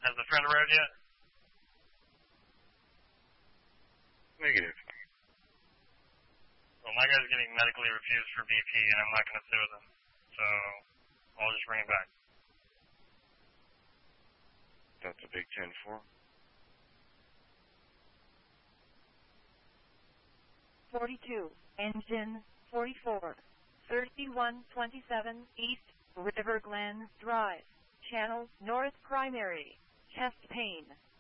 Has the friend arrived yet? Negative. Well, my guy's getting medically refused for BP, and I'm not going to sit with him. So, I'll just bring him back. That's a big 10-4. 42, engine 44, 3127 East River Glen Drive, Channel North Primary, chest pain.